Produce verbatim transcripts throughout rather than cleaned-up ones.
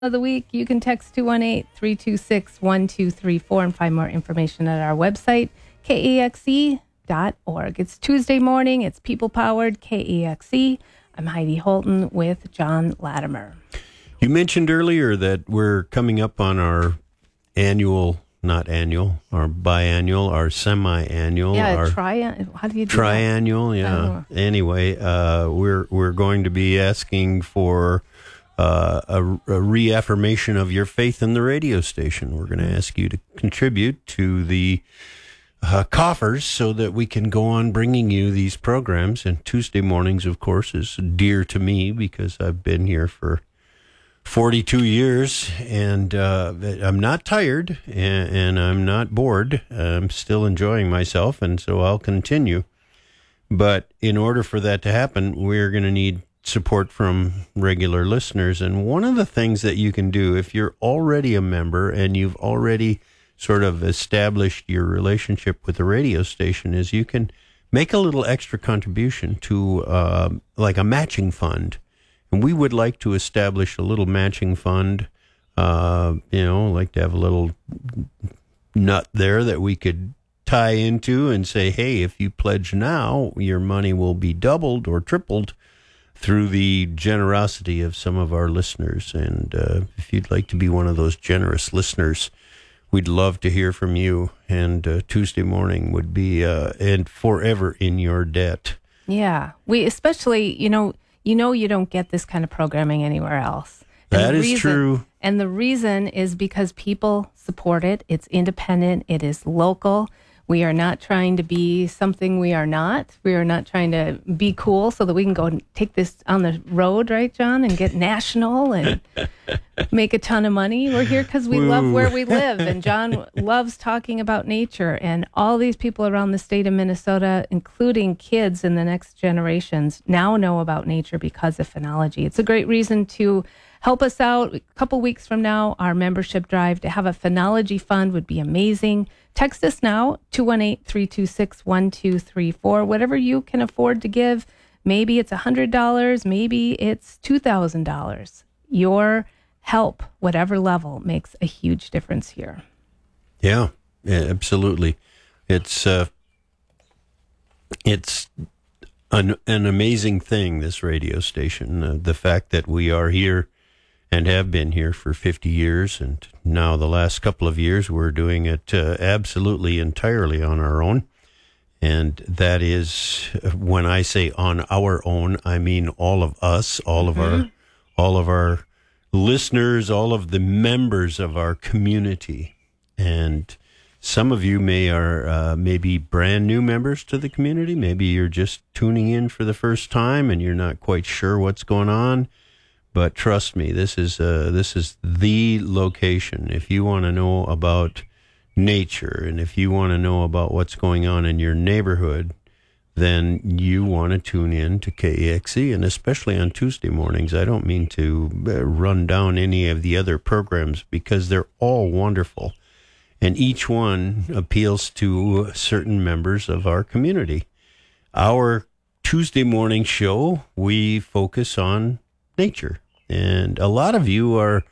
of the week, you can text two one eight, three two six, one two three four and find more information at our website, K A X E dot org. It's Tuesday morning. It's people-powered K A X E. I'm Heidi Holton with John Latimer. You mentioned earlier that we're coming up on our annual, not annual, our biannual, our semi-annual, Yeah, our tri- how do you do triannual, that? yeah. Anyway, uh, we're we're going to be asking for uh, a, a reaffirmation of your faith in the radio station. We're going to ask you to contribute to the uh, coffers so that we can go on bringing you these programs. And Tuesday mornings, of course, is dear to me because I've been here for forty-two years, and uh, I'm not tired, and, and I'm not bored. I'm still enjoying myself, and so I'll continue. But in order for that to happen, we're going to need support from regular listeners. And one of the things that you can do, if you're already a member and you've already sort of established your relationship with the radio station, is you can make a little extra contribution to uh, like a matching fund. And we would like to establish a little matching fund, uh, you know, like to have a little nut there that we could tie into and say, hey, if you pledge now, your money will be doubled or tripled through the generosity of some of our listeners. And uh, if you'd like to be one of those generous listeners, we'd love to hear from you. And uh, Tuesday morning would be uh, and forever in your debt. Yeah, we especially, you know, You know you don't get this kind of programming anywhere else. And that is reason, true. And the reason is because people support it. It's independent. It is local. We are not trying to be something we are not. We are not trying to be cool so that we can go and take this on the road, right, John, and get national and make a ton of money. We're here because we Ooh. love where we live. And John loves talking about nature. And all these people around the state of Minnesota, including kids in the next generations, now know about nature because of phenology. It's a great reason to help us out. A couple weeks from now, our membership drive to have a phenology fund would be amazing. Text us now, two one eight, three two six, one two three four. Whatever you can afford to give. Maybe it's one hundred dollars. Maybe it's two thousand dollars. Your help, whatever level, makes a huge difference here. Yeah, yeah, absolutely. It's uh, it's an, an amazing thing, this radio station. Uh, the fact that we are here and have been here for fifty years, and now the last couple of years we're doing it uh, absolutely entirely on our own. And that is, when I say on our own, I mean all of us, all of mm-hmm. our, all of our listeners, all of the members of our community. And some of you may are uh, maybe brand new members to the community. Maybe you're just tuning in for the first time and you're not quite sure what's going on. But trust me, this is uh, this is the location. If you want to know about nature and if you want to know about what's going on in your neighborhood, then you want to tune in to K A X E, and especially on Tuesday mornings. I don't mean to run down any of the other programs because they're all wonderful, and each one appeals to certain members of our community. Our Tuesday morning show, we focus on nature. And a lot of you are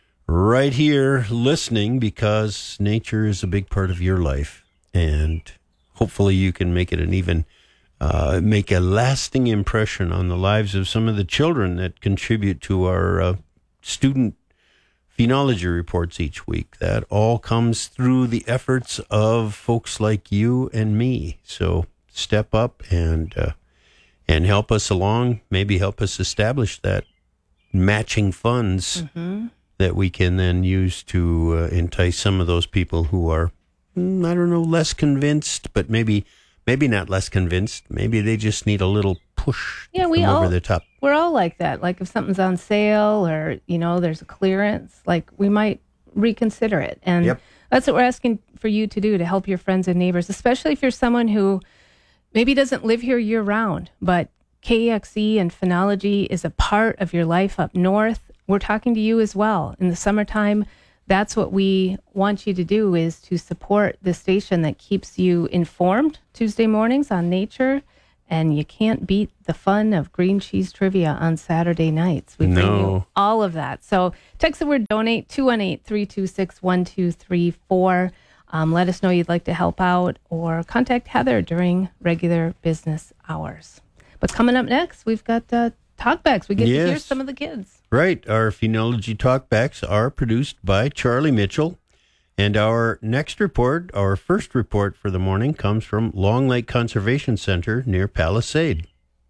right here listening because nature is a big part of your life. And hopefully you can make it an even, uh, make a lasting impression on the lives of some of the children that contribute to our uh, student phenology reports each week. That all comes through the efforts of folks like you and me. So step up and, uh, and help us along, maybe help us establish that matching funds mm-hmm. that we can then use to uh, entice some of those people who are, mm, I don't know, less convinced, but maybe maybe not less convinced. Maybe they just need a little push yeah, to we come all, over the top. We're all like that. Like if something's on sale or, you know, there's a clearance, like we might reconsider it. And yep. that's what we're asking for you to do, to help your friends and neighbors, especially if you're someone who maybe doesn't live here year round, but K A X E and phenology is a part of your life up north. We're talking to you as well. In the summertime, that's what we want you to do, is to support the station that keeps you informed Tuesday mornings on nature And you can't beat the fun of green cheese trivia on Saturday nights. We bring No. you all of that. So text the word donate, two one eight, three two six, one two three four. Um, let us know you'd like to help out, or contact Heather during regular business hours. But coming up next, we've got uh, talkbacks. We get Yes. to hear some of the kids. Right. Our Phenology Talkbacks are produced by Charlie Mitchell. And our next report, our first report for the morning, comes from Long Lake Conservation Center near Palisade.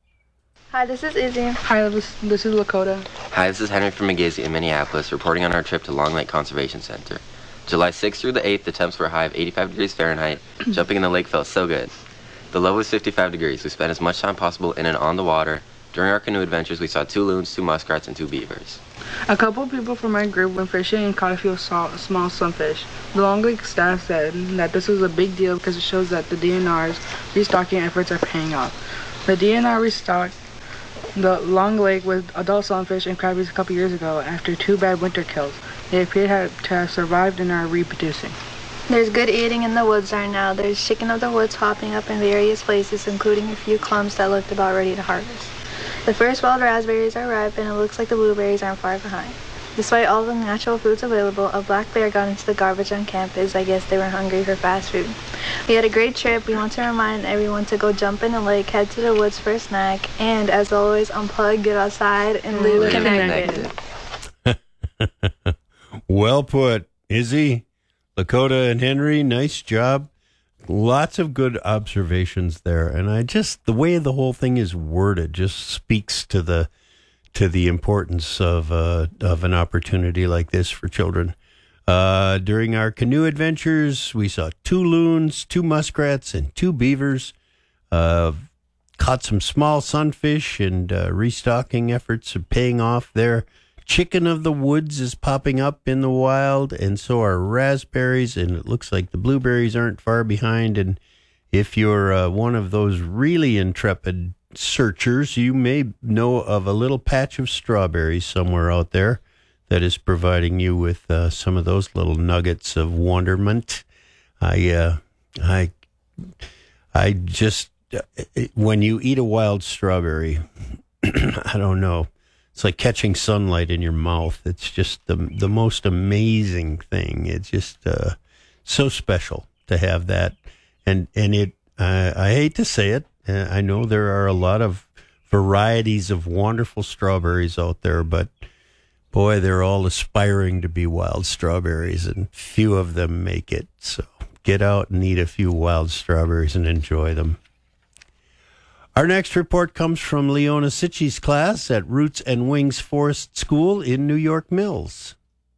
Hi, this is Izzy. Hi, this, this is Lakota. Hi, this is Henry from McGizzy in Minneapolis, reporting on our trip to Long Lake Conservation Center. July sixth through the eighth, the temps were a high of eighty-five degrees Fahrenheit. Jumping in the lake felt so good. The low was fifty-five degrees. We spent as much time possible in and on the water. During our canoe adventures, we saw two loons, two muskrats, and two beavers. A couple of people from my group went fishing and caught a few small, small sunfish. The Long Lake staff said that this was a big deal because it shows that the D N R's restocking efforts are paying off. The D N R restocked the Long Lake with adult sunfish and crabbies a couple years ago after two bad winter kills. They appear to have survived and are reproducing. There's good eating in the woods right now. There's chicken of the woods popping up in various places, including a few clumps that looked about ready to harvest. The first wild raspberries are ripe, and it looks like the blueberries aren't far behind. Despite all the natural foods available, a black bear got into the garbage on campus. I guess they were hungry for fast food. We had a great trip. We want to remind everyone to go jump in the lake, head to the woods for a snack, and as always, unplug, get outside, and live, Live connected. connected. Well put, Izzy, Lakota, and Henry. Nice job. Lots of good observations there, and I just the way the whole thing is worded just speaks to the to the importance of uh, of an opportunity like this for children. Uh, during our canoe adventures, we saw two loons, two muskrats, and two beavers. Uh, caught some small sunfish, and uh, restocking efforts are paying off there. Chicken of the woods is popping up in the wild, and so are raspberries, and it looks like the blueberries aren't far behind. And if you're uh, one of those really intrepid searchers, you may know of a little patch of strawberries somewhere out there that is providing you with uh, some of those little nuggets of wonderment. I, uh, I, I just, when you eat a wild strawberry, I don't know. It's like catching sunlight in your mouth. It's just the the most amazing thing. It's just uh, so special to have that. And and it, uh, I hate to say it, uh, I know there are a lot of varieties of wonderful strawberries out there, but boy, they're all aspiring to be wild strawberries, and few of them make it. So get out and eat a few wild strawberries and enjoy them. Our next report comes from Leona Sitchi's class at Roots and Wings Forest School in New York Mills.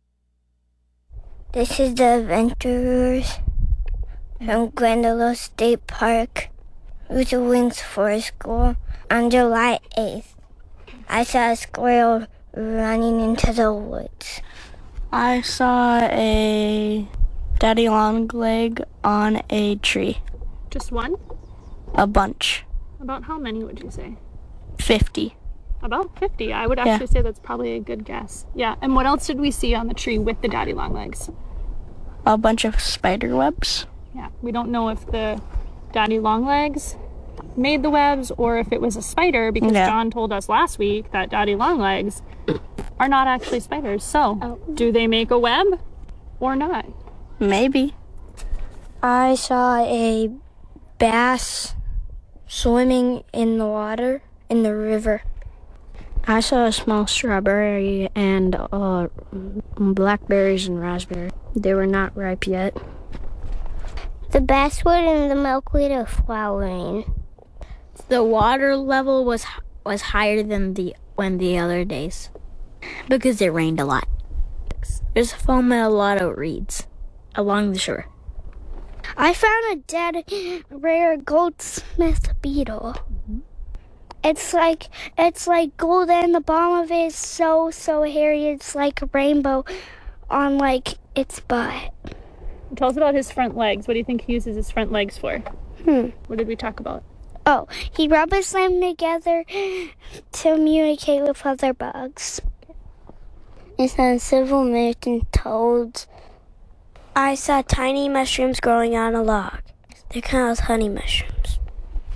This is the adventurers from Glendalough State Park, Roots and Wings Forest School. On July eighth, I saw a squirrel running into the woods. I saw a daddy longleg on a tree. Just one? A bunch. About how many would you say? fifty. About fifty. I would actually Yeah. say that's probably a good guess. Yeah. And what else did we see on the tree with the daddy longlegs? A bunch of spider webs. Yeah. We don't know if the daddy longlegs made the webs or if it was a spider, because Yeah. John told us last week that daddy longlegs are not actually spiders. So, Oh. do they make a web or not? Maybe. I saw a bass swimming in the water in the river. I saw a small strawberry and uh, blackberries and raspberry. They were not ripe yet. The basswood and the milkweed are flowering. The water level was was higher than the when the other days because it rained a lot. There's foam and a lot of reeds along the shore. I found a dead rare goldsmith beetle. Mm-hmm. It's like it's like gold, and the bottom of it is so so hairy. It's like a rainbow on like its butt. Tell us about his front legs. What do you think he uses his front legs for? Hmm. What did we talk about? Oh, he rubs them together to communicate with other bugs. It's on civil mountain toads. I saw tiny mushrooms growing on a log. They're kind of honey mushrooms.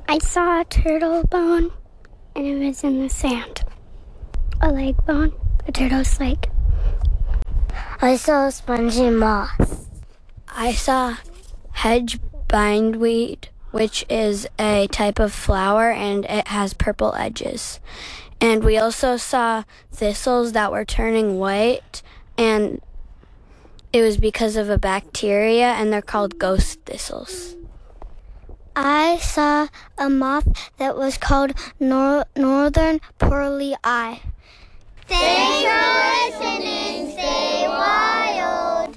I saw a turtle bone, and it was in the sand. A leg bone, a turtle's leg. I saw a spongy moth. I saw hedge bindweed, which is a type of flower, and it has purple edges. And we also saw thistles that were turning white, and it was because of a bacteria, and they're called ghost thistles. I saw a moth that was called nor- northern pearly eye. Thanks for listening. Stay wild.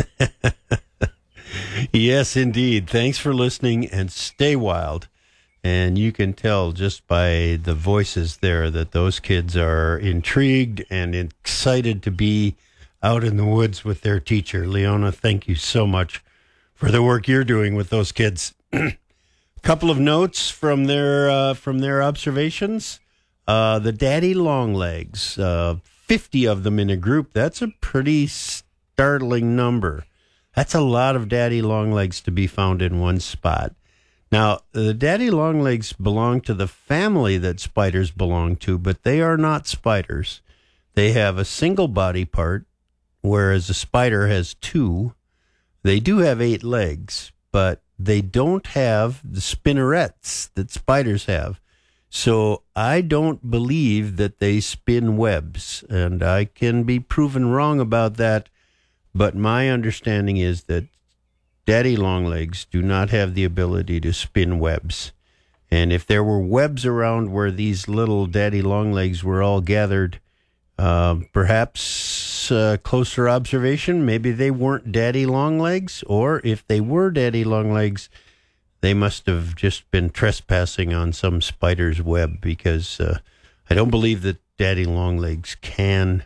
Yes, indeed. Thanks for listening, and stay wild. And you can tell just by the voices there that those kids are intrigued and excited to be out in the woods with their teacher. Leona, thank you so much for the work you're doing with those kids. A couple of notes from their uh, from their observations. Uh, the daddy longlegs, uh, fifty of them in a group. That's a pretty startling number. That's a lot of daddy longlegs to be found in one spot. Now, the daddy longlegs belong to the family that spiders belong to, but they are not spiders. They have a single body part, whereas a spider has two. They do have eight legs, but they don't have the spinnerets that spiders have. So I don't believe that they spin webs, and I can be proven wrong about that. But my understanding is that daddy longlegs do not have the ability to spin webs. And if there were webs around where these little daddy longlegs were all gathered, uh, perhaps uh, closer observation, maybe they weren't daddy longlegs, or if they were daddy longlegs, they must have just been trespassing on some spider's web, because uh, I don't believe that daddy longlegs can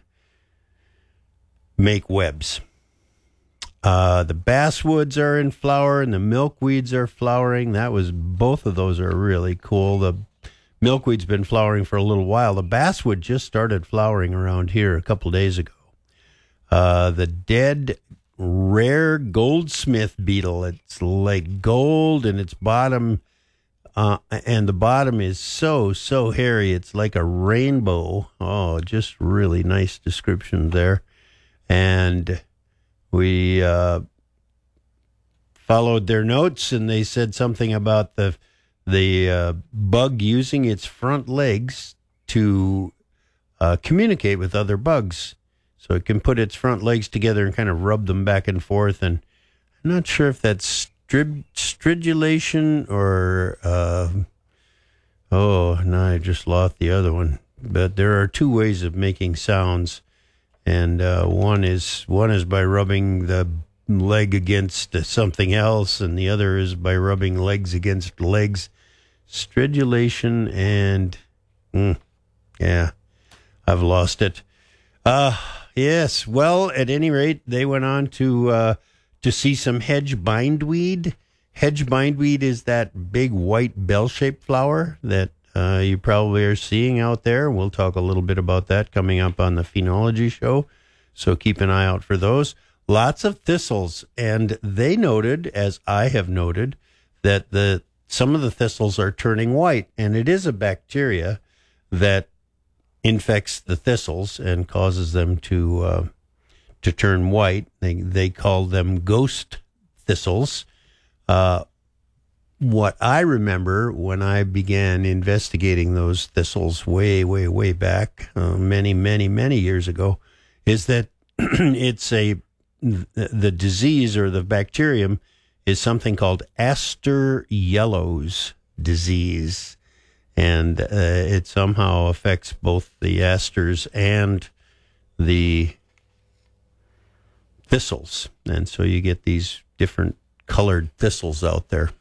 make webs. Uh, the basswoods are in flower and the milkweeds are flowering. That was, both of those are really cool. The milkweed's been flowering for a little while. The basswood just started flowering around here a couple days ago. Uh, the dead rare goldsmith beetle. It's like gold, and its bottom, uh, and the bottom is so, so hairy. It's like a rainbow. Oh, just really nice description there. And we uh, followed their notes, and they said something about the the uh, bug using its front legs to uh, communicate with other bugs. So it can put its front legs together and kind of rub them back and forth. And I'm not sure if that's strid- stridulation or, uh, oh, no, I just lost the other one. But there are two ways of making sounds. And uh, one is one is by rubbing the leg against something else, and the other is by rubbing legs against legs. Stridulation and, mm, yeah, I've lost it. Uh, yes, well, at any rate, they went on to uh, to see some hedge bindweed. Hedge bindweed is that big white bell-shaped flower that Uh, you probably are seeing out there. We'll talk a little bit about that coming up on the Phenology Show, so keep an eye out for those. Lots of thistles, and they noted, as I have noted, that the some of the thistles are turning white, and it is a bacteria that infects the thistles and causes them to uh, to turn white. They they call them ghost thistles. Uh, What I remember when I began investigating those thistles way, way, way back, uh, many, many, many years ago, is that it's a, the disease or the bacterium is something called Aster yellows disease. And uh, it somehow affects both the asters and the thistles. And so you get these different colored thistles out there.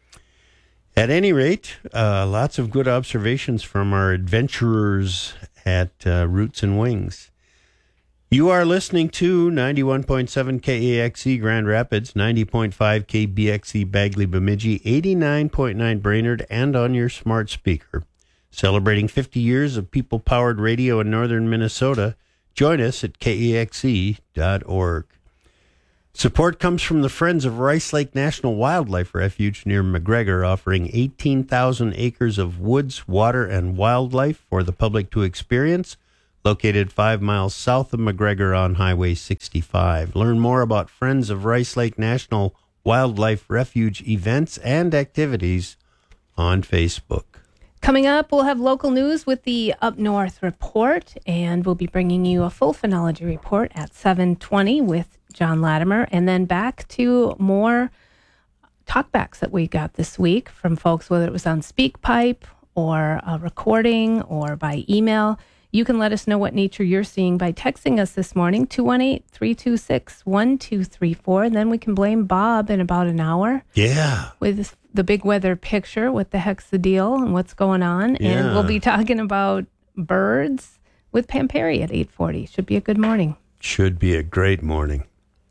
At any rate, uh, lots of good observations from our adventurers at uh, Roots and Wings. You are listening to ninety-one point seven K A X E Grand Rapids, ninety point five K B X E Bagley Bemidji, eighty-nine point nine Brainerd, and on your smart speaker. Celebrating fifty years of people-powered radio in northern Minnesota. Join us at K A X E dot org. Support comes from the Friends of Rice Lake National Wildlife Refuge near McGregor, offering eighteen thousand acres of woods, water, and wildlife for the public to experience. Located five miles south of McGregor on Highway sixty-five. Learn more about Friends of Rice Lake National Wildlife Refuge events and activities on Facebook. Coming up, we'll have local news with the Up North Report, and we'll be bringing you a full phenology report at seven twenty with John Latimer, and then back to more talkbacks that we got this week from folks, whether it was on SpeakPipe or a recording or by email. You can let us know what nature you're seeing by texting us this morning, two one eight, three two six, one two three four. And then we can blame Bob in about an hour. Yeah. With the big weather picture. What the heck's the deal and what's going on? Yeah. And we'll be talking about birds with Pam Perry at eight forty. Should be a good morning. Should be a great morning.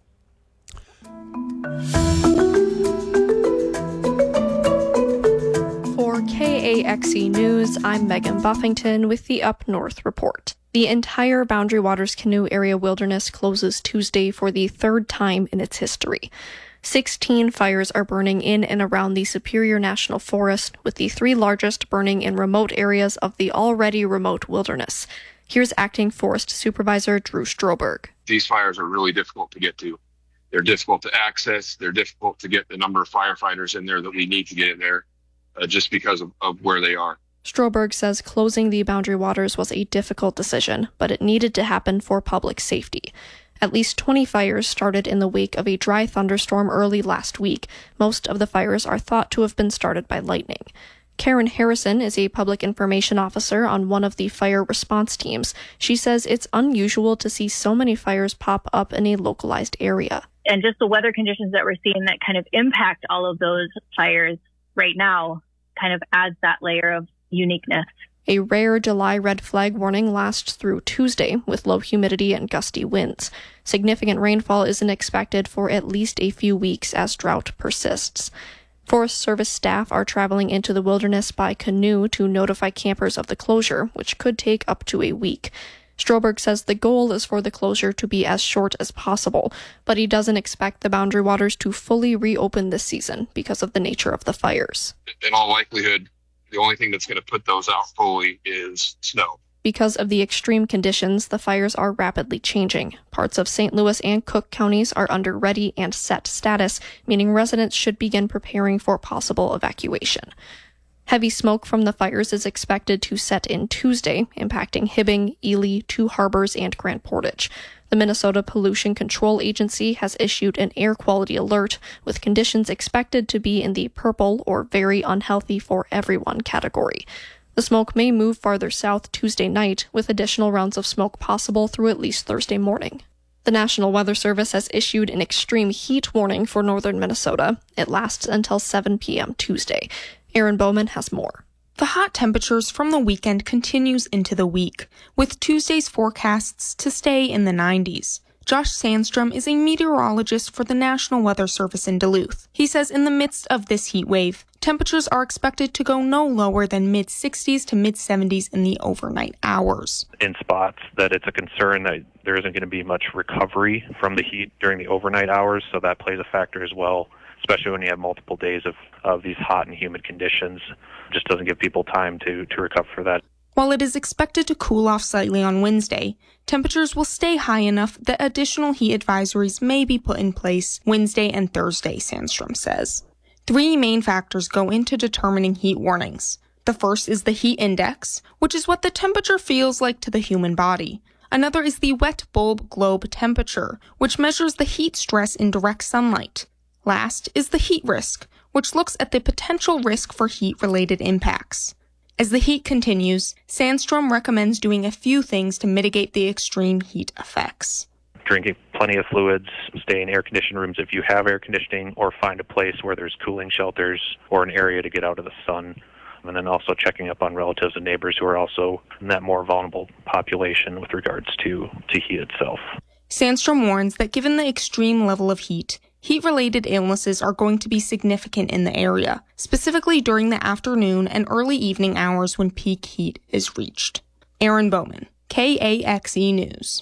For K A X E News, I'm Megan Buffington with the Up North Report. The entire Boundary Waters Canoe Area Wilderness closes Tuesday for the third time in its history. sixteen fires are burning in and around the Superior National Forest, with the three largest burning in remote areas of the already remote wilderness. Here's Acting Forest Supervisor Drew Stroberg. These fires are really difficult to get to. They're difficult to access. They're difficult to get the number of firefighters in there that we need to get in there. Uh, just because of, of where they are. Stroberg says closing the Boundary Waters was a difficult decision, but it needed to happen for public safety. At least twenty fires started in the wake of a dry thunderstorm early last week. Most of the fires are thought to have been started by lightning. Karen Harrison is a public information officer on one of the fire response teams. She says it's unusual to see so many fires pop up in a localized area. And just the weather conditions that we're seeing that kind of impact all of those fires right now kind of adds that layer of uniqueness. A rare July red flag warning lasts through Tuesday with low humidity and gusty winds. Significant rainfall isn't expected for at least a few weeks as drought persists. Forest Service staff are traveling into the wilderness by canoe to notify campers of the closure, which could take up to a week. Stroberg says the goal is for the closure to be as short as possible, but he doesn't expect the Boundary Waters to fully reopen this season because of the nature of the fires. In all likelihood, the only thing that's going to put those out fully is snow. Because of the extreme conditions, the fires are rapidly changing. Parts of Saint Louis and Cook counties are under ready and set status, meaning residents should begin preparing for possible evacuation. Heavy smoke from the fires is expected to set in Tuesday, impacting Hibbing, Ely, Two Harbors, and Grand Portage. The Minnesota Pollution Control Agency has issued an air quality alert, with conditions expected to be in the purple or very unhealthy for everyone category. The smoke may move farther south Tuesday night, with additional rounds of smoke possible through at least Thursday morning. The National Weather Service has issued an extreme heat warning for northern Minnesota. It lasts until seven p.m. Tuesday. Aaron Bowman has more. The hot temperatures from the weekend continues into the week, with Tuesday's forecasts to stay in the nineties. Josh Sandstrom is a meteorologist for the National Weather Service in Duluth. He says in the midst of this heat wave, temperatures are expected to go no lower than mid sixties to mid seventies in the overnight hours. In spots that it's a concern that there isn't going to be much recovery from the heat during the overnight hours, so that plays a factor as well, especially when you have multiple days of, of these hot and humid conditions. It just doesn't give people time to, to recover for that. While it is expected to cool off slightly on Wednesday, temperatures will stay high enough that additional heat advisories may be put in place Wednesday and Thursday, Sandstrom says. Three main factors go into determining heat warnings. The first is the heat index, which is what the temperature feels like to the human body. Another is the wet bulb globe temperature, which measures the heat stress in direct sunlight. Last is the heat risk, which looks at the potential risk for heat-related impacts. As the heat continues, Sandstrom recommends doing a few things to mitigate the extreme heat effects. Drinking plenty of fluids, stay in air-conditioned rooms if you have air conditioning, or find a place where there's cooling shelters or an area to get out of the sun. And then also checking up on relatives and neighbors who are also in that more vulnerable population with regards to, to heat itself. Sandstrom warns that given the extreme level of heat, heat-related illnesses are going to be significant in the area, specifically during the afternoon and early evening hours when peak heat is reached. Aaron Bowman, K A X E News.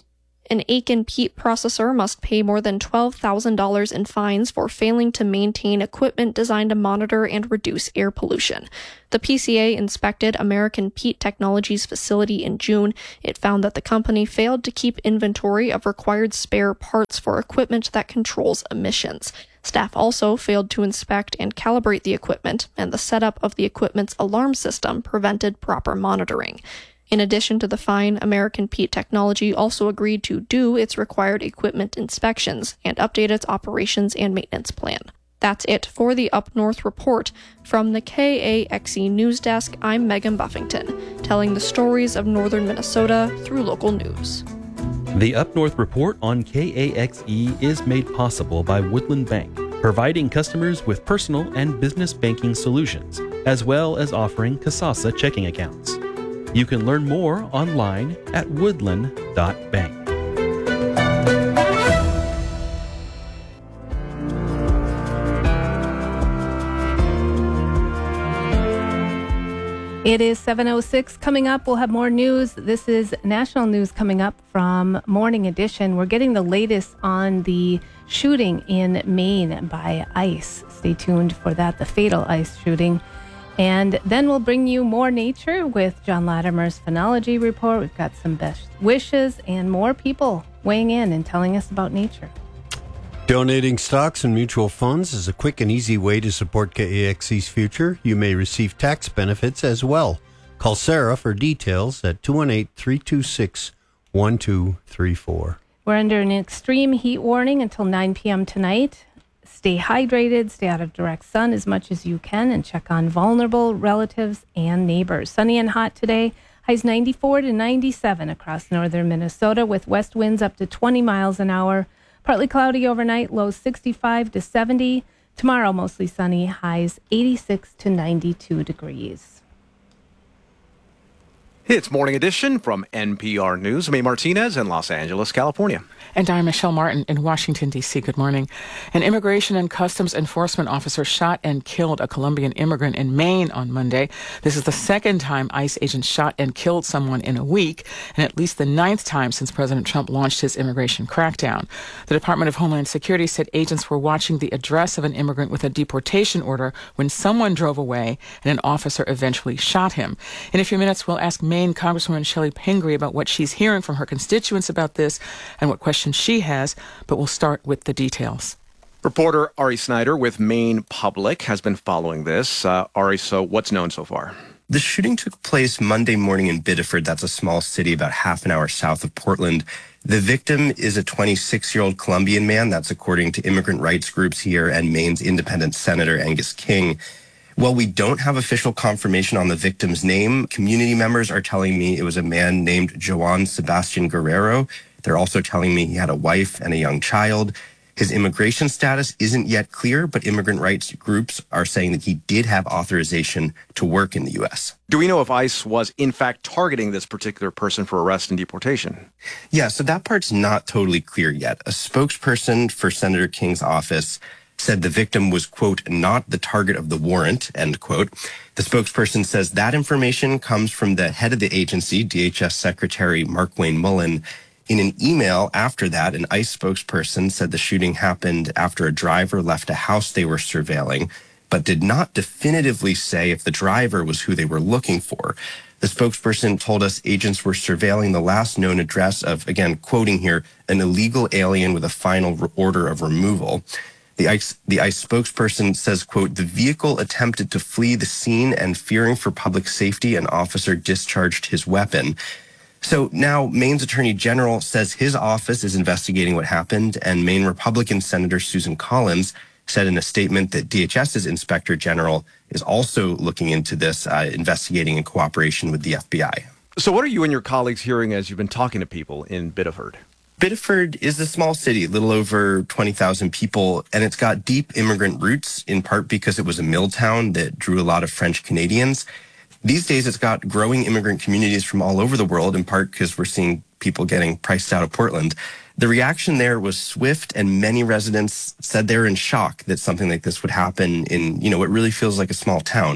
An Aiken peat processor must pay more than twelve thousand dollars in fines for failing to maintain equipment designed to monitor and reduce air pollution. The P C A inspected American Peat Technologies facility in June. It found that the company failed to keep inventory of required spare parts for equipment that controls emissions. Staff also failed to inspect and calibrate the equipment, and the setup of the equipment's alarm system prevented proper monitoring. In addition to the fine, American Peat Technology also agreed to do its required equipment inspections and update its operations and maintenance plan. That's it for the Up North Report. From the K A X E News Desk, I'm Megan Buffington, telling the stories of northern Minnesota through local news. The Up North Report on K A X E is made possible by Woodland Bank, providing customers with personal and business banking solutions, as well as offering Kasasa checking accounts. You can learn more online at woodland dot bank. It is seven oh six. Coming up, we'll have more news. This is national news coming up from Morning Edition. We're getting the latest on the shooting in Maine by ICE. Stay tuned for that, the fatal ICE shooting. And then we'll bring you more nature with John Latimer's Phenology Report. We've got some best wishes and more people weighing in and telling us about nature. Donating stocks and mutual funds is a quick and easy way to support K A X E's future. You may receive tax benefits as well. Call Sarah for details at two one eight, three two six, one two three four. We're under an extreme heat warning until nine p.m. tonight. Stay hydrated, stay out of direct sun as much as you can, and check on vulnerable relatives and neighbors. Sunny and hot today. Highs ninety-four to ninety-seven across northern Minnesota with west winds up to twenty miles an hour. Partly cloudy overnight, lows sixty-five to seventy. Tomorrow, mostly sunny, highs eighty-six to ninety-two degrees. It's Morning Edition from N P R News. I'm Martinez in Los Angeles, California. And I'm Michelle Martin in Washington, D C. Good morning. An Immigration and Customs Enforcement officer shot and killed a Colombian immigrant in Maine on Monday. This is the second time ICE agents shot and killed someone in a week, and at least the ninth time since President Trump launched his immigration crackdown. The Department of Homeland Security said agents were watching the address of an immigrant with a deportation order when someone drove away and an officer eventually shot him. In a few minutes, we'll ask Maine Congresswoman Shelley Pingree about what she's hearing from her constituents about this and what questions she has, but we'll start with the details. Reporter Ari Snyder with Maine Public has been following this. Uh, Ari, so what's known so far? The shooting took place Monday morning in Biddeford. That's a small city about half an hour south of Portland. The victim is a twenty-six-year-old Colombian man. That's according to immigrant rights groups here and Maine's independent Senator Angus King. While we don't have official confirmation on the victim's name, community members are telling me it was a man named Joan Sebastian Guerrero. They're also telling me he had a wife and a young child. His immigration status isn't yet clear, but immigrant rights groups are saying that he did have authorization to work in the U S. Do we know if ICE was, in fact, targeting this particular person for arrest and deportation? Yeah, so that part's not totally clear yet. A spokesperson for Senator King's office said the victim was, quote, not the target of the warrant, end quote. The spokesperson says that information comes from the head of the agency, D H S Secretary Mark Wayne Mullen. In an email after that, an ICE spokesperson said the shooting happened after a driver left a house they were surveilling, but did not definitively say if the driver was who they were looking for. The spokesperson told us agents were surveilling the last known address of, again, quoting here, an illegal alien with a final order of removal. The ICE, the ICE spokesperson says, quote, the vehicle attempted to flee the scene and fearing for public safety, an officer discharged his weapon. So now Maine's Attorney General says his office is investigating what happened, and Maine Republican Senator Susan Collins said in a statement that DHS's Inspector General is also looking into this, uh, investigating in cooperation with the F B I. So what are you and your colleagues hearing as you've been talking to people in Biddeford? Biddeford is a small city, a little over twenty thousand people, and it's got deep immigrant roots, in part because it was a mill town that drew a lot of French Canadians. These days, it's got growing immigrant communities from all over the world, in part because we're seeing people getting priced out of Portland. The reaction there was swift, and many residents said they're in shock that something like this would happen in, you know, what really feels like a small town.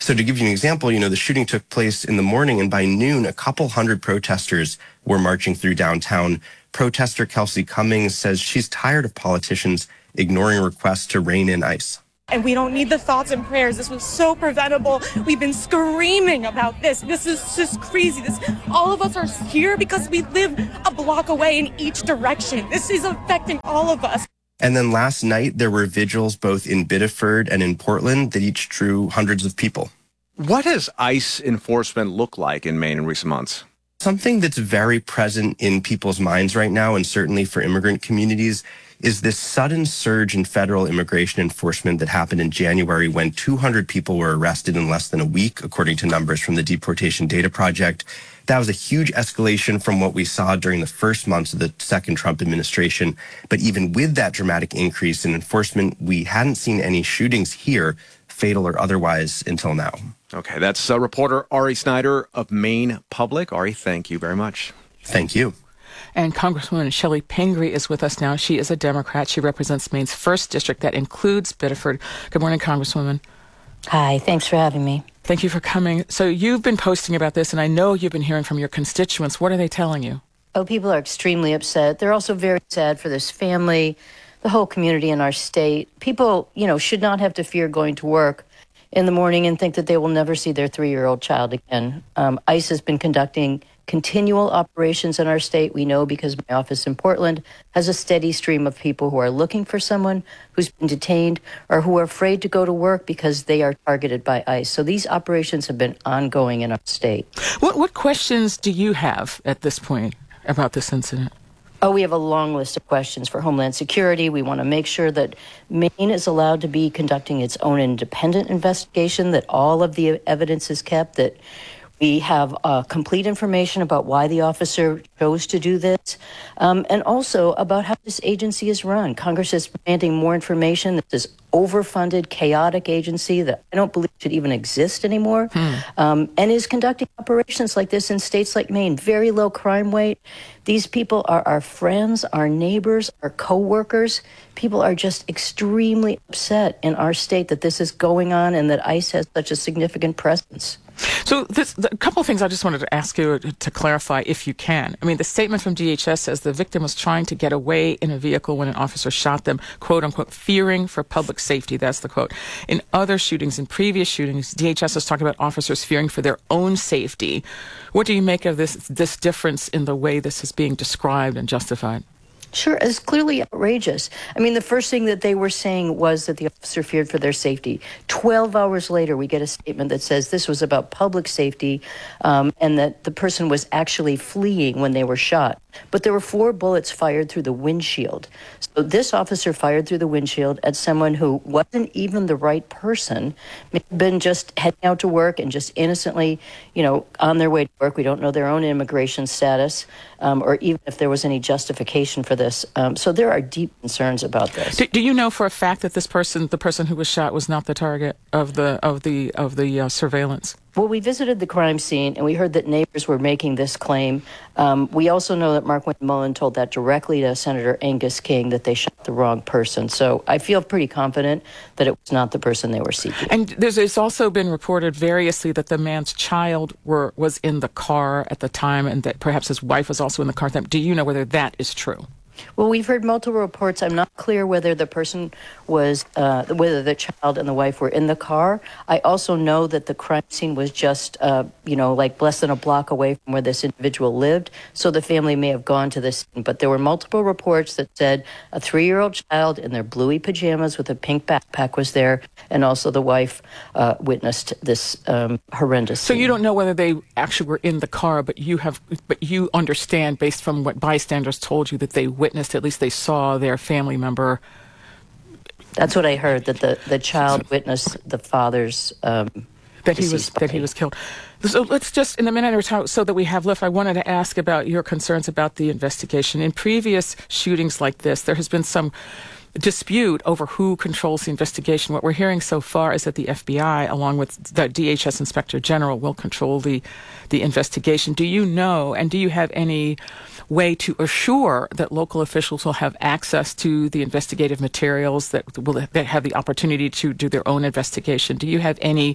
So to give you an example, you know, the shooting took place in the morning, and by noon, a couple hundred protesters were marching through downtown. Protester Kelsey Cummings says she's tired of politicians ignoring requests to rein in ICE. And we don't need the thoughts and prayers. This was so preventable. We've been screaming about this. This is just crazy. This, all of us are here because we live a block away in each direction. This is affecting all of us. And then last night, there were vigils both in Biddeford and in Portland that each drew hundreds of people. What does ICE enforcement look like in Maine in recent months? Something that's very present in people's minds right now, and certainly for immigrant communities, is this sudden surge in federal immigration enforcement that happened in January when two hundred people were arrested in less than a week, according to numbers from the Deportation Data Project. That was a huge escalation from what we saw during the first months of the second Trump administration. But even with that dramatic increase in enforcement, we hadn't seen any shootings here, fatal or otherwise, until now. Okay, that's uh, reporter Ari Snyder of Maine Public. Ari, thank you very much. Thank you. And Congresswoman Shelley Pingree is with us now. She is a Democrat. She represents Maine's first district that includes Biddeford. Good morning, Congresswoman. Hi, thanks for having me. Thank you for coming. So you've been posting about this, and I know you've been hearing from your constituents. What are they telling you? Oh, people are extremely upset. They're also very sad for this family, the whole community in our state. People, you know, should not have to fear going to work in the morning and think that they will never see their three-year-old child again. Um, ICE has been conducting continual operations in our state. We know because my office in Portland has a steady stream of people who are looking for someone who's been detained or who are afraid to go to work because they are targeted by ICE. So these operations have been ongoing in our state. What, what questions do you have at this point about this incident? Oh, we have a long list of questions for Homeland Security. We want to make sure that Maine is allowed to be conducting its own independent investigation, that all of the evidence is kept, that we have uh, complete information about why the officer chose to do this, um, and also about how this agency is run. Congress is demanding more information. This is overfunded, chaotic agency that I don't believe should even exist anymore, hmm. um, and is conducting operations like this in states like Maine. Very low crime rate. These people are our friends, our neighbors, our co-workers. People are just extremely upset in our state that this is going on and that ICE has such a significant presence. So this, a couple of things I just wanted to ask you to clarify, if you can. I mean, the statement from D H S says the victim was trying to get away in a vehicle when an officer shot them, quote unquote, fearing for public safety. That's the quote. In other shootings, in previous shootings, D H S has talked about officers fearing for their own safety. What do you make of this, this difference in the way this is being described and justified? Sure, it's clearly outrageous. I mean, the first thing that they were saying was that the officer feared for their safety. Twelve hours later, we get a statement that says this was about public safety um, and that the person was actually fleeing when they were shot. But there were four bullets fired through the windshield. So this officer fired through the windshield at someone who wasn't even the right person, may have been just heading out to work and just innocently, you know, on their way to work. We don't know their own immigration status um, or even if there was any justification for this. Um, so there are deep concerns about this. Do, do you know for a fact that this person, the person who was shot, was not the target of the of the of the uh, surveillance? Well, we visited the crime scene, and we heard that neighbors were making this claim. Um, we also know that Mark Mullen told that directly to Senator Angus King, that they shot the wrong person. So I feel pretty confident that it was not the person they were seeking. And there's, there's also been reported variously that the man's child were was in the car at the time, and that perhaps his wife was also in the car. Do you know whether that is true? Well, we've heard multiple reports. I'm not clear whether the person was, uh, whether the child and the wife were in the car. I also know that the crime scene was just, uh, you know, like less than a block away from where this individual lived. So the family may have gone to this scene. But there were multiple reports that said a three-year-old child in their bluey pajamas with a pink backpack was there. And also the wife uh, witnessed this um, horrendous So scene. you don't know whether they actually were in the car, but you have, but you understand based from what bystanders told you that they witnessed, at least they saw their family member. That's what I heard, that the, the child witnessed the father's um, that he was body. that he was killed. So let's just, in the minute or two so that we have left, I wanted to ask about your concerns about the investigation. In previous shootings like this, there has been some dispute over who controls the investigation. What we're hearing so far is that the F B I, along with the D H S Inspector General, will control the, the investigation. Do you know, and do you have any way to assure that local officials will have access to the investigative materials, that will that have the opportunity to do their own investigation? Do you have any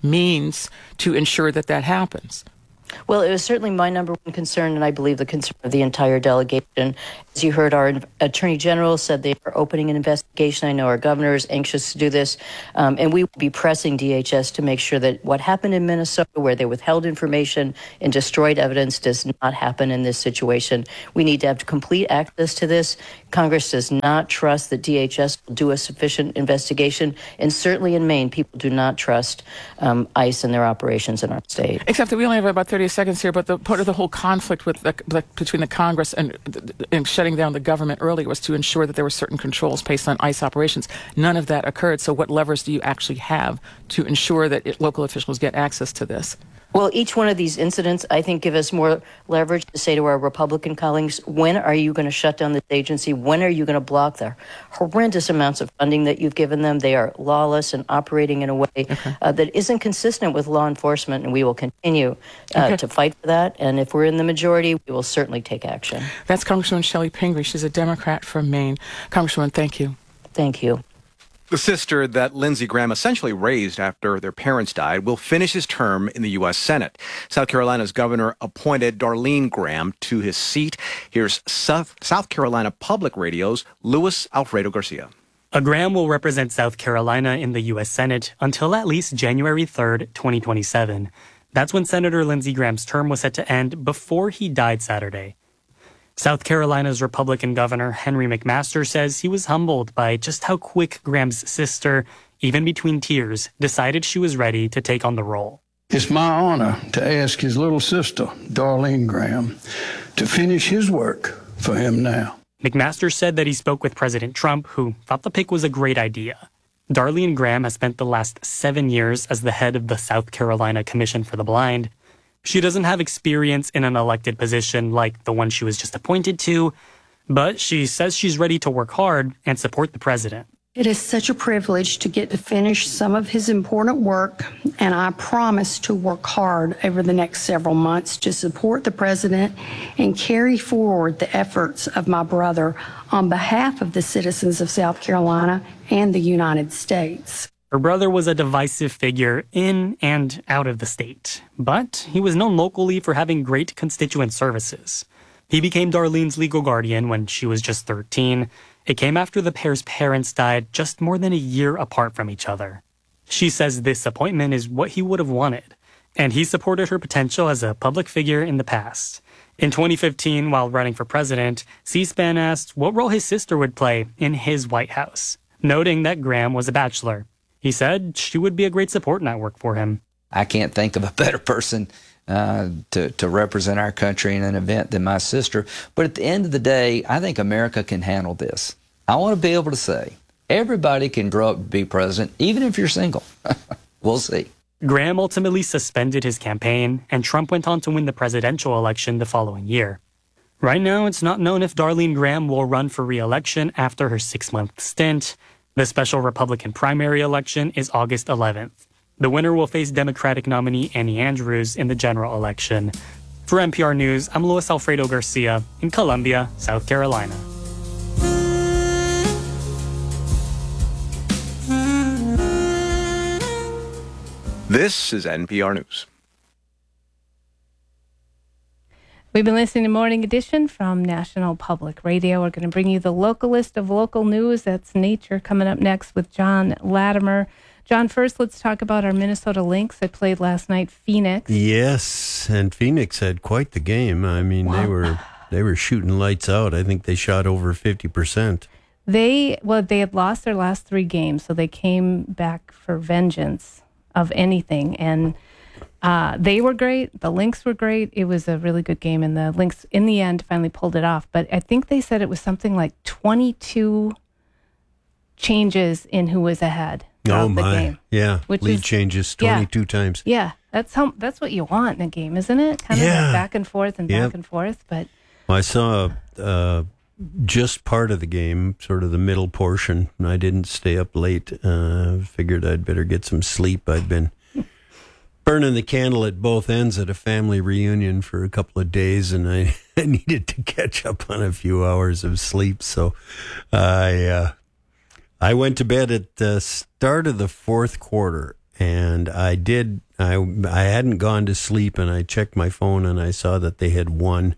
means to ensure that that happens? Well, it was certainly my number one concern, and I believe the concern of the entire delegation. As you heard, our Attorney General said they are opening an investigation. I know our governor is anxious to do this, um, and we will be pressing D H S to make sure that what happened in Minnesota, where they withheld information and destroyed evidence, does not happen in this situation. We need to have complete access to this. Congress does not trust that D H S will do a sufficient investigation, and certainly in Maine, people do not trust um, ICE and their operations in our state. Except that we only have about thirty seconds here, but the, part of the whole conflict with the, the, between the Congress and, and shutting down the government earlier was to ensure that there were certain controls based on ICE operations. None of that occurred. So what levers do you actually have to ensure that it, local officials get access to this? Well, each one of these incidents, I think, give us more leverage to say to our Republican colleagues, when are you going to shut down this agency? When are you going to block the horrendous amounts of funding that you've given them? They are lawless and operating in a way okay. uh, that isn't consistent with law enforcement, and we will continue uh, okay. to fight for that. And if we're in the majority, we will certainly take action. That's Congresswoman Shelley Pingree. She's a Democrat from Maine. Congresswoman, thank you. Thank you. The sister that Lindsey Graham essentially raised after their parents died will finish his term in the U S Senate. South Carolina's governor appointed Darlene Graham to his seat. Here's South, South Carolina Public Radio's Luis Alfredo Garcia. A Graham will represent South Carolina in the U S Senate until at least January third, twenty twenty-seven. That's when Senator Lindsey Graham's term was set to end before he died Saturday. South Carolina's Republican Governor Henry McMaster says he was humbled by just how quick Graham's sister, even between tears, decided she was ready to take on the role. It's my honor to ask his little sister, Darlene Graham, to finish his work for him now. McMaster said that he spoke with President Trump, who thought the pick was a great idea. Darlene Graham has spent the last seven years as the head of the South Carolina Commission for the Blind. She doesn't have experience in an elected position like the one she was just appointed to, but she says she's ready to work hard and support the president. It is such a privilege to get to finish some of his important work, and I promise to work hard over the next several months to support the president and carry forward the efforts of my brother on behalf of the citizens of South Carolina and the United States. Her brother was a divisive figure in and out of the state, but he was known locally for having great constituent services. He became Darlene's legal guardian when she was just thirteen. It came after the pair's parents died just more than a year apart from each other. She says this appointment is what he would have wanted, and he supported her potential as a public figure in the past. In twenty fifteen, while running for president, C-SPAN asked what role his sister would play in his White House, noting that Graham was a bachelor. He said she would be a great support network for him. I can't think of a better person uh, to, to represent our country in an event than my sister. But at the end of the day, I think America can handle this. I want to be able to say, everybody can grow up to be president, even if you're single. We'll see. Graham ultimately suspended his campaign, and Trump went on to win the presidential election the following year. Right now, it's not known if Darlene Graham will run for re-election after her six-month stint. The special Republican primary election is August eleventh. The winner will face Democratic nominee Annie Andrews in the general election. For N P R News, I'm Luis Alfredo Garcia in Columbia, South Carolina. This is N P R News. We've been listening to Morning Edition from National Public Radio. We're going to bring you the local list of local news. That's Nature coming up next with John Latimer. John, first, let's talk about our Minnesota Lynx that played last night, Phoenix. Yes, and Phoenix had quite the game. I mean, wow. they were they were shooting lights out. I think they shot over fifty percent. They, well, they had lost their last three games, so they came back for vengeance of anything, and Uh, they were great. The Lynx were great. It was a really good game, and the Lynx, in the end, finally pulled it off. But I think they said it was something like twenty-two changes in who was ahead throughout oh my. the game. Yeah, which lead is, changes twenty-two yeah, times. Yeah, that's how. That's what you want in a game, isn't it? Kind of yeah. like back and forth and yep. back and forth. But well, I saw uh, just part of the game, sort of the middle portion. I didn't stay up late. Uh, figured I'd better get some sleep. I'd been burning the candle at both ends at a family reunion for a couple of days, and I, I needed to catch up on a few hours of sleep. So I uh, I went to bed at the start of the fourth quarter, and I did. I I hadn't gone to sleep, and I checked my phone, and I saw that they had won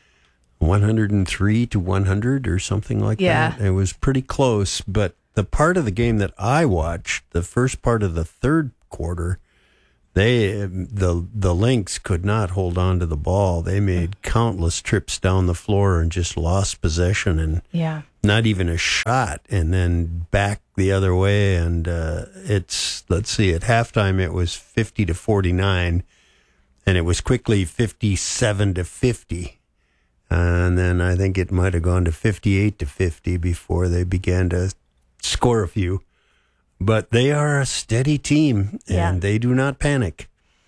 one hundred three to one hundred or something like Yeah. that. It was pretty close, but the part of the game that I watched, the first part of the third quarter, they the the Lynx could not hold on to the ball. They made countless trips down the floor and just lost possession, and Yeah. not even a shot, and then back the other way. And uh, it's, let's see, at halftime it was fifty to forty-nine, and it was quickly fifty-seven to fifty. And then I think it might have gone to fifty-eight to fifty before they began to score a few. But they are a steady team, and Yeah. they do not panic.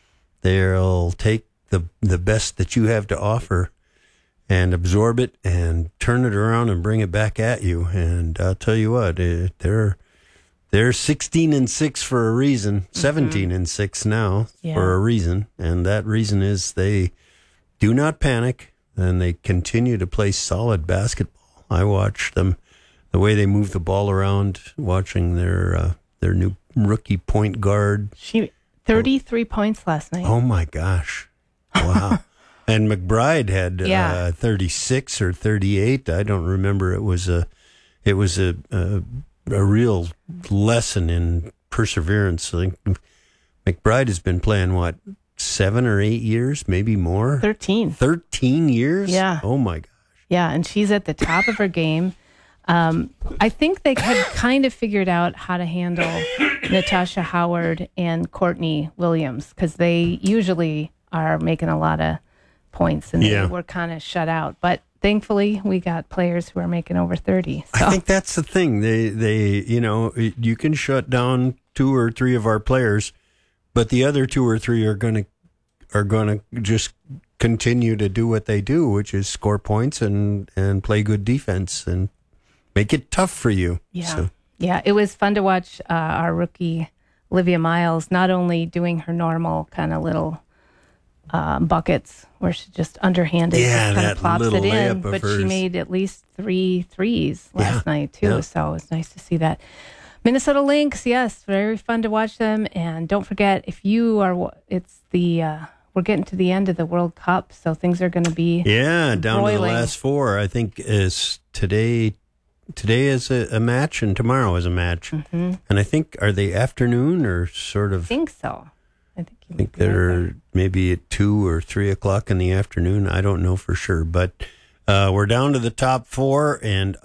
They'll take the the best that you have to offer and absorb it and turn it around and bring it back at you. And I'll tell you what, eh, they're they're sixteen and six for a reason, seventeen and six now Yeah. for a reason, and that reason is they do not panic. And they continue to play solid basketball. I watch them, the way they move the ball around, watching their uh, their new rookie point guard. She thirty-three points last night. Oh my gosh! Wow. And McBride had Yeah. uh, thirty-six or thirty-eight. I don't remember. It was a it was a a, a real lesson in perseverance. I think McBride has been playing what, seven or eight years, maybe more. Thirteen. Thirteen years. Yeah. Oh my God. Yeah, and she's at the top of her game. Um, I think they had kind of figured out how to handle Natasha Howard and Courtney Williams, because they usually are making a lot of points, and Yeah. they were kind of shut out. But thankfully, we got players who are making over thirty. So. I think that's the thing. They, they, you know, you can shut down two or three of our players, but the other two or three are going to are going to just continue to do what they do, which is score points and and play good defense and make it tough for you. Yeah. So, Yeah, it was fun to watch uh, our rookie, Olivia Miles, not only doing her normal kind of little uh, buckets where she just underhanded Yeah, just kind that of plops little it in, layup of but hers. she made at least three threes last Yeah, night, too. yeah. So it was nice to see that. Minnesota Lynx, yes, very fun to watch them. And don't forget, if you are, wa- it's the, uh, we're getting to the end of the World Cup, so things are going to be yeah, down to the broiling. last four. I think is today. Today is a, a match, and tomorrow is a match. Mm-hmm. And I think, are they afternoon or sort of? I think so. I think you I think they're maybe at two or three o'clock in the afternoon. I don't know for sure, but uh, we're down to the top four, and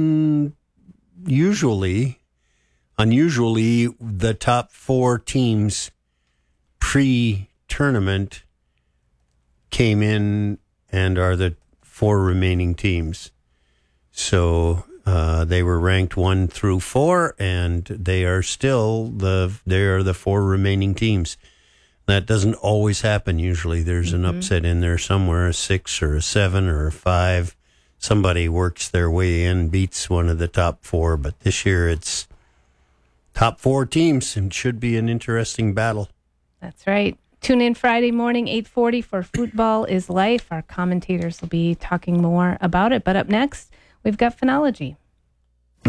unusually, unusually, the top four teams pre-tournament came in and are the four remaining teams. So uh, they were ranked one through four, and they are still the they are the four remaining teams. That doesn't always happen. Usually there's an Mm-hmm. upset in there somewhere, a six or a seven or a five. Somebody works their way in, beats one of the top four. But this year it's top four teams, and should be an interesting battle. That's right. Tune in Friday morning, eight forty for Football is Life. Our commentators will be talking more about it. But up next, we've got Phonology.